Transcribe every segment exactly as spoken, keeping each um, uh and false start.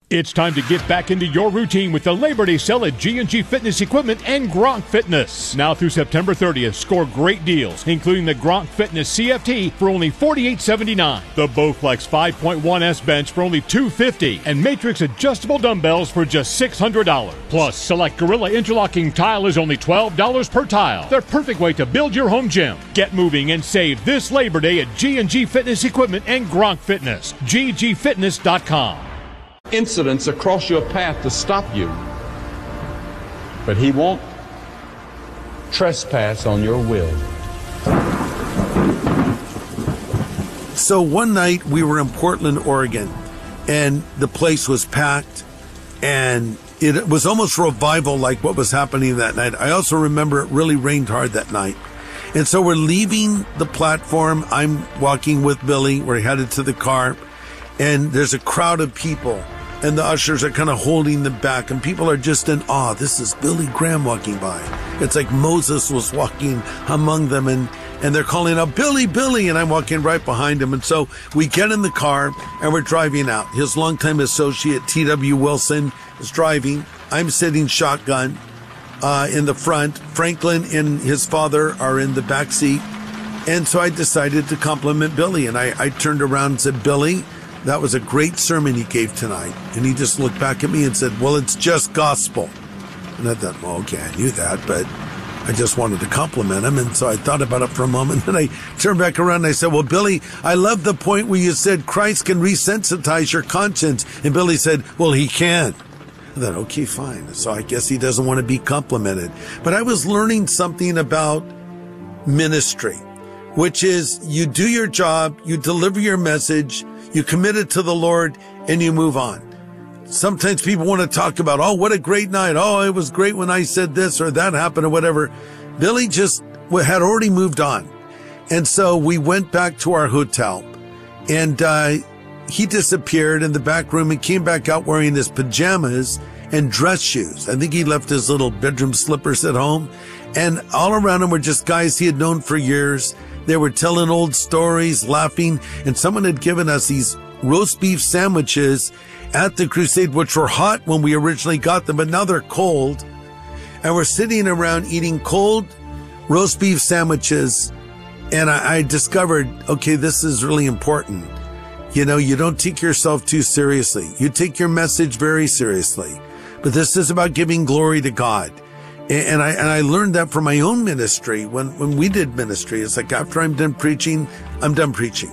It's time to get back into your routine with the Labor Day sale at G and G Fitness Equipment and Gronk Fitness. Now through September thirtieth, score great deals, including the Gronk Fitness C F T for only forty-eight seventy-nine, the Bowflex five point one S bench for only two fifty, and Matrix adjustable dumbbells for just six hundred dollars. Plus, select Gorilla interlocking tile is only twelve dollars per tile. Their perfect way to build your home gym. Get moving and save this Labor Day at G and G Fitness Equipment and Gronk Fitness. G G fitness dot com. Incidents across your path to stop you, but he won't trespass on your will. So one night we were in Portland, Oregon, and the place was packed, and it was almost revival like what was happening that night. I also remember it really rained hard that night. And so we're leaving the platform. I'm walking with Billy. We're headed to the car, and there's a crowd of people. And the ushers are kind of holding them back, and people are just in awe. This is Billy Graham walking by. It's like Moses was walking among them, and, and they're calling out, Billy, Billy, and I'm walking right behind him. And so we get in the car, and we're driving out. His longtime associate, T W Wilson, is driving. I'm sitting shotgun uh, in the front. Franklin and his father are in the back seat. And so I decided to compliment Billy, and I, I turned around and said, Billy, that was a great sermon he gave tonight. And he just looked back at me and said, well, it's just gospel. And I thought, well, okay, I knew that, but I just wanted to compliment him. And so I thought about it for a moment, and I turned back around and I said, well, Billy, I love the point where you said Christ can resensitize your conscience. And Billy said, well, he can. I thought, okay, fine. So I guess he doesn't want to be complimented. But I was learning something about ministry, which is you do your job, you deliver your message, you commit it to the Lord, and you move on. Sometimes people want to talk about, oh, what a great night. Oh, it was great when I said this or that happened or whatever. Billy just had already moved on. And so we went back to our hotel, and uh, he disappeared in the back room and came back out wearing his pajamas and dress shoes. I think he left his little bedroom slippers at home. And all around him were just guys he had known for years. They were telling old stories, laughing, and someone had given us these roast beef sandwiches at the crusade, which were hot when we originally got them, but now they're cold. And we're sitting around eating cold roast beef sandwiches, and I, I discovered, okay, this is really important. You know, you don't take yourself too seriously. You take your message very seriously. But this is about giving glory to God. And I, and I learned that from my own ministry. When, when we did ministry, it's like after I'm done preaching, I'm done preaching.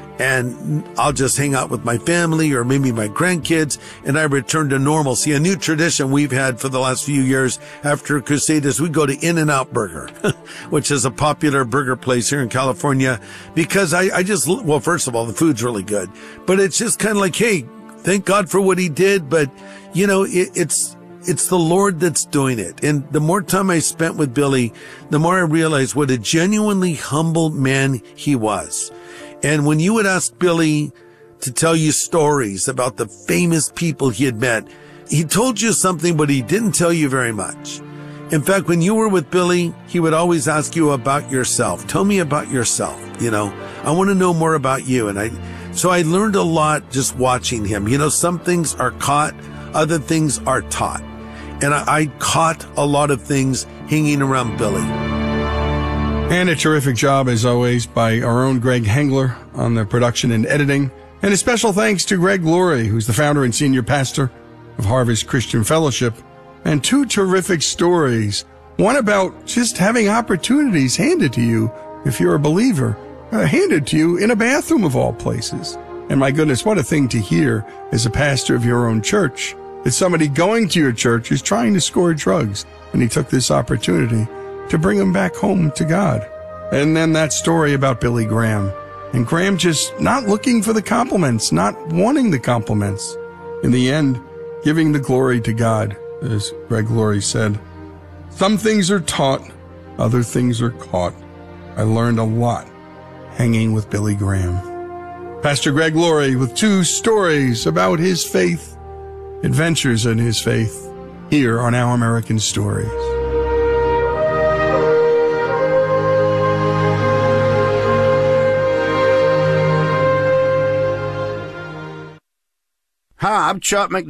And I'll just hang out with my family or maybe my grandkids, and I return to normalcy. A new tradition we've had for the last few years after crusade is we go to In-N-Out Burger, which is a popular burger place here in California, because I, I just, well, first of all, the food's really good, but it's just kind of like, hey, thank God for what he did. But you know, it, it's, It's the Lord that's doing it. And the more time I spent with Billy, the more I realized what a genuinely humble man he was. And when you would ask Billy to tell you stories about the famous people he had met, he told you something, but he didn't tell you very much. In fact, when you were with Billy, he would always ask you about yourself. Tell me about yourself. You know, I want to know more about you. And I, so I learned a lot just watching him. You know, some things are caught, other things are taught. And I, I caught a lot of things hanging around Billy. And a terrific job, as always, by our own Greg Hengler on the production and editing. And a special thanks to Greg Laurie, who's the founder and senior pastor of Harvest Christian Fellowship. And two terrific stories. One about just having opportunities handed to you, if you're a believer, uh, handed to you in a bathroom of all places. And my goodness, what a thing to hear as a pastor of your own church, that somebody going to your church is trying to score drugs, and he took this opportunity to bring them back home to God. And then that story about Billy Graham, and Graham just not looking for the compliments, not wanting the compliments. In the end, giving the glory to God, as Greg Laurie said. Some things are taught, other things are caught. I learned a lot hanging with Billy Graham. Pastor Greg Laurie with two stories about his faith, adventures in his faith, here on Our American Stories. Hi, I'm Chuck McDonald.